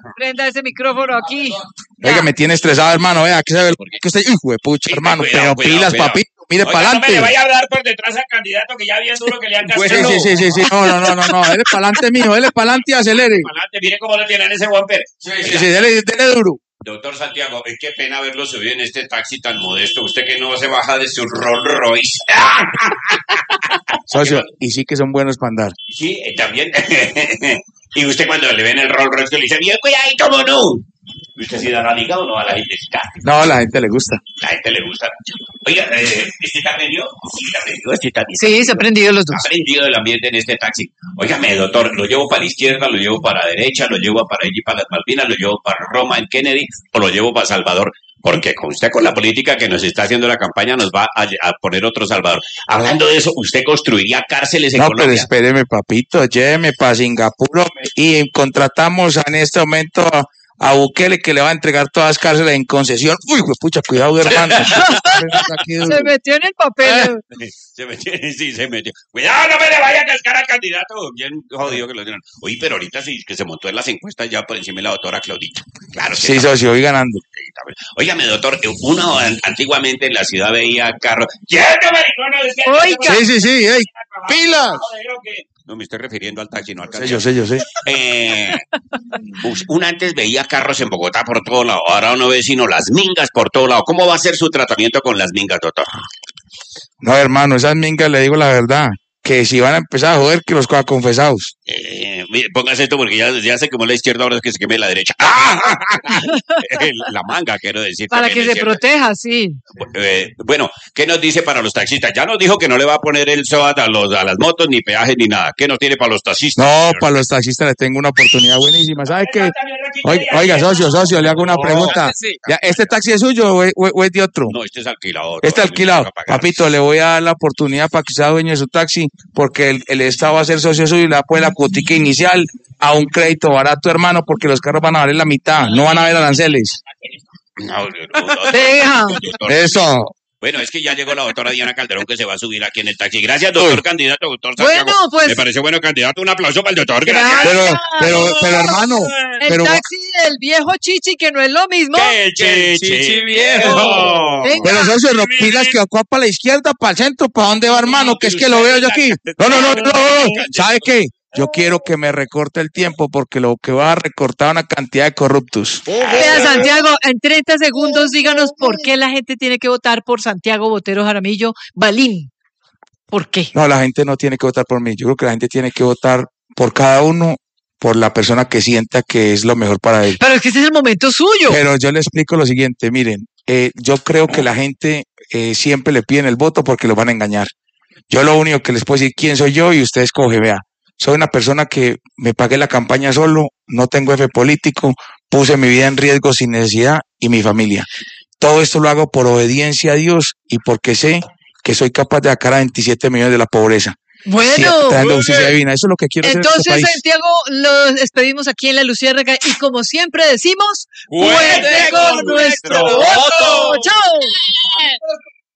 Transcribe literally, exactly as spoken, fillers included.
Prenda ese micrófono aquí. Oiga, me tiene estresado, hermano. Vea, que sabe que usted, hijo de pucha, hermano. Pero pilas, papito. Mire para adelante. No me le vaya a hablar por detrás al candidato que ya bien duro que le han cascado. Sí, sí, sí, sí. No, no, no, no, no. Dele para adelante, mijo. Dele para adelante y acelere. Para adelante, mire cómo le tienen ese bumper. Sí, sí, sí. Dele, dele duro. Doctor Santiago, qué pena verlo subido en este taxi tan modesto. Usted que no se baja de su Rolls Royce. Socio, y sí que son buenos para andar. Sí, eh, también. Y usted cuando le ven el Rolls Royce le dice, bien, cuidadito, ¿cómo no? ¿Usted sí da la liga o no a la gente? No, a la gente le gusta. La gente le gusta. Oiga, eh, ¿este está prendido? Sí, está prendido. Este está Sí, se ha prendido los dos. Ha prendido el ambiente en este taxi. Óigame, doctor, ¿lo llevo para la izquierda, lo llevo para la derecha, lo llevo para allí, para las Malvinas, lo llevo para Roma, en Kennedy, o lo llevo para Salvador? Porque con usted, con la política que nos está haciendo la campaña, nos va a, a poner otro Salvador. Hablando de eso, ¿usted construiría cárceles en no, Colombia? No, pero espéreme, papito, lléveme para Singapur y contratamos en este momento a, a Bukele, que le va a entregar todas las cárceles en concesión. Uy, pues pucha, cuidado, hermano. Se metió en el papel. Se metió, sí, se metió. Cuidado, no me le vaya a cascar al candidato. Bien jodido que lo tienen. Oye, pero ahorita sí, que se montó en las encuestas ya por encima de la doctora Claudita. Claro. Sí, socio, voy ganando. Óigame, doctor, uno antiguamente en la ciudad veía carros. ¡Quieto, maricón! Oiga. Sí, sí, sí, hey, pilas. No me estoy refiriendo al taxi, no al taxi. Yo sé, yo sé. Eh, uno antes veía carros en Bogotá por todo lado, ahora uno ve sino las mingas por todo lado. ¿Cómo va a ser su tratamiento con las mingas, doctor? No, hermano, esas mingas, le digo la verdad, que si van a empezar a joder, que los coja confesados. Eh, mire, póngase esto porque ya, ya se quemó la izquierda, ahora es que se queme la derecha. La manga, quiero decir. Para que se proteja, sí. Eh, bueno, ¿qué nos dice para los taxistas? Ya nos dijo que no le va a poner el S O A T a, los, a las motos, ni peajes, ni nada. ¿Qué nos tiene para los taxistas? No, señor? Para los taxistas les tengo una oportunidad buenísima. ¿Sabe qué? Oiga, oiga, socio, socio, le hago una pregunta. ¿Ya, ¿Este taxi es suyo o es, o es de otro? No, este es alquilado. Este es alquilado. Papito, le voy a dar la oportunidad para que sea dueño de su taxi, porque el, el Estado va a ser socio suyo y le va a poner la cuotica inicial a un crédito barato, hermano, porque los carros van a valer la mitad, no van a haber aranceles. No, no, no, no, Eso. Bueno, es que ya llegó la doctora Diana Calderón que se va a subir aquí en el taxi. Gracias, doctor Uy. candidato, doctor Santiago. Bueno, pues. Me parece bueno, candidato. Un aplauso para el doctor. Gracias. Pero, pero, pero, hermano. El pero, taxi del viejo Chichi, que no es lo mismo. ¡Qué chichi, chichi viejo! Venga. Pero, socio, no pilas que acá para la izquierda, para el centro, ¿para dónde va, hermano? Que es que lo veo yo aquí. No, no, no, no, no. ¿Sabe qué? Yo quiero que me recorte el tiempo porque lo que va a recortar una cantidad de corruptos. Vea, Santiago, en treinta segundos díganos por qué la gente tiene que votar por Santiago Botero Jaramillo Balín. ¿Por qué? No, la gente no tiene que votar por mí. Yo creo que la gente tiene que votar por cada uno, por la persona que sienta que es lo mejor para él. Pero es que este es el momento suyo. Pero yo le explico lo siguiente, miren, eh, yo creo que la gente eh, siempre le piden el voto porque los van a engañar. Yo lo único que les puedo decir quién soy yo y usted escoge, vea. Soy una persona que me pagué la campaña solo, no tengo jefe político, puse mi vida en riesgo sin necesidad y mi familia. Todo esto lo hago por obediencia a Dios y porque sé que soy capaz de sacar a veintisiete millones de la pobreza. Bueno, sí, trayendo justicia divina. Eso es lo que quiero entonces, hacer en este país. Santiago, los despedimos aquí en La Luciérnaga y como siempre decimos, ¡cuente con nuestro voto! ¡Chao!